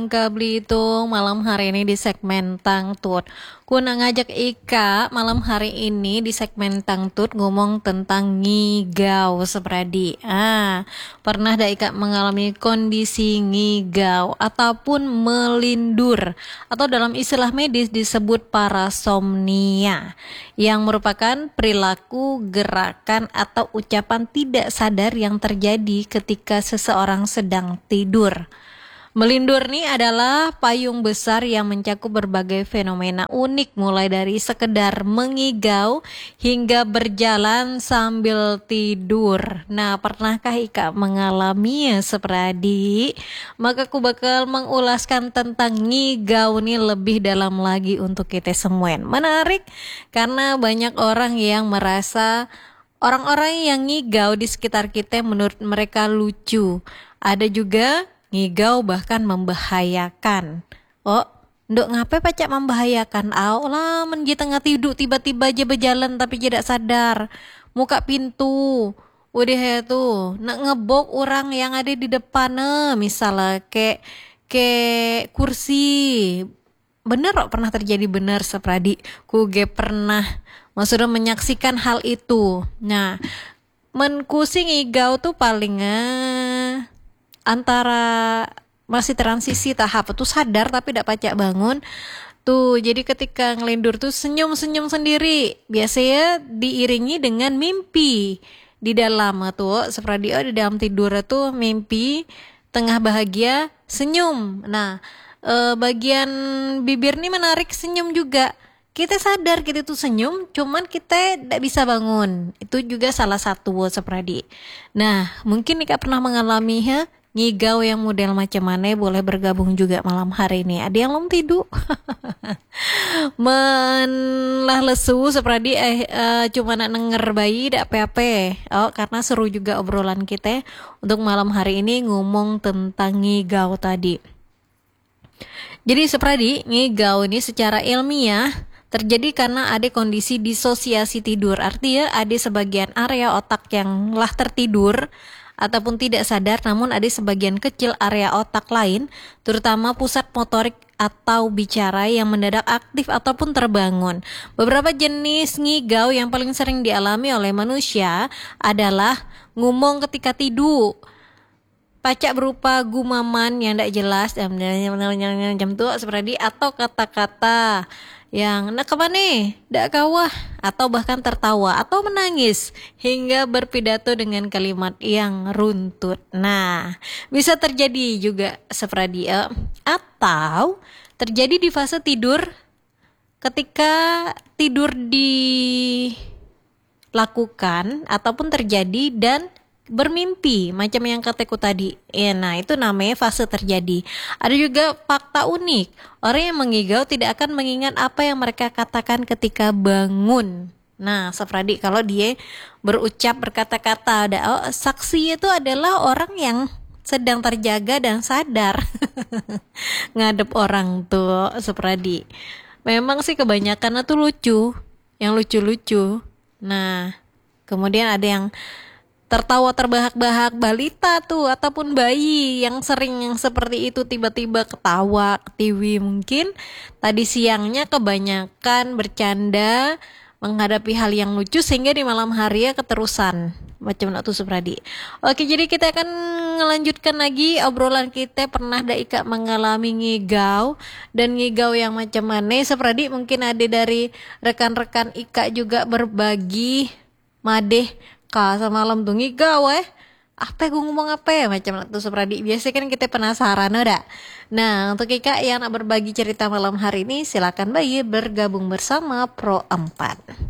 Bangka Belitung malam hari ini di segmen Tangtut. Ku nak ngajak Ika malam hari ini di segmen Tangtut ngomong tentang ngigau sepradi. Pernah dah Ika mengalami kondisi ngigau ataupun melindur atau dalam istilah medis disebut parasomnia yang merupakan perilaku, gerakan atau ucapan tidak sadar yang terjadi ketika seseorang sedang tidur. Melindur nih adalah payung besar yang mencakup berbagai fenomena unik mulai dari sekedar mengigau hingga berjalan sambil tidur. Nah, pernahkah Ika mengalaminya sepradi? Maka aku bakal mengulaskan tentang ngigau nih lebih dalam lagi untuk kita semua. Menarik karena banyak orang yang merasa orang-orang yang ngigau di sekitar kita menurut mereka lucu. Ada juga ngigau bahkan membahayakan. Oh, nduk ngapain pacak membahayakan? Lah menji tengah tidur tiba-tiba aja berjalan tapi tidak sadar. Muka pintu. Udah ya tuh, nak ngebok orang yang ada di depan misalnya ke kursi. Bener kok pernah terjadi bener sepradi. Kuge pernah maksudnya menyaksikan hal itu. Nah, menkusi ngigau tuh paling antara masih transisi tahap tuh sadar tapi tidak pacak bangun tuh. Jadi ketika ngelindur tuh senyum-senyum sendiri, biasanya diiringi dengan mimpi di dalam tuh seperti di dalam tidur tuh mimpi tengah bahagia senyum. Nah, bagian bibir nih menarik senyum juga. Kita sadar kita tuh senyum, cuman kita tidak bisa bangun. Itu juga salah satu sepradi. Nah, mungkin Nika pernah mengalami ngigau yang model macam mana, boleh bergabung juga malam hari ini. Ada yang belum tidur menlah lesu sepradi cuma nak denger bayi dak apa-apa. Karena seru juga obrolan kita untuk malam hari ini ngomong tentang ngigau tadi. Jadi sepradi, ngigau ini secara ilmiah terjadi karena ada kondisi disosiasi tidur. Artinya ada sebagian area otak yang lah tertidur ataupun tidak sadar, namun ada sebagian kecil area otak lain, terutama pusat motorik atau bicara yang mendadak aktif ataupun terbangun. Beberapa jenis ngigau yang paling sering dialami oleh manusia adalah ngomong ketika tidur, pacak berupa gumaman yang tidak jelas, jam tua seperti atau kata-kata yang nak kemana, dak kawah, atau bahkan tertawa atau menangis hingga berpidato dengan kalimat yang runtut. Nah, bisa terjadi juga seperti atau terjadi di fase tidur ketika tidur dilakukan ataupun terjadi dan bermimpi macam yang kataku tadi. Nah, itu namanya fase terjadi. Ada juga fakta unik. Orang yang mengigau tidak akan mengingat apa yang mereka katakan ketika bangun. Nah, seperti kalau dia berucap berkata-kata, saksi itu adalah orang yang sedang terjaga dan sadar ngadep orang tuh seperti. Memang sih kebanyakan itu lucu, yang lucu-lucu. Nah, kemudian ada yang tertawa terbahak-bahak, balita tuh ataupun bayi yang sering yang seperti itu tiba-tiba ketawa, ketiwi. Mungkin tadi siangnya kebanyakan bercanda menghadapi hal yang lucu sehingga di malam hari ya keterusan macam itu Supradi. Oke, jadi kita akan melanjutkan lagi obrolan kita. Pernah dak Ika mengalami ngigau dan ngigau yang macam mana Supradi? Mungkin ada dari rekan-rekan Ika juga berbagi madeh semalam tuh ngigau apa gue ngomong apa ya macam itu sepradi. Biasanya kan kita penasaran udah. Nah, untuk Ika yang nak berbagi cerita malam hari ini silakan bayi bergabung bersama Pro 4.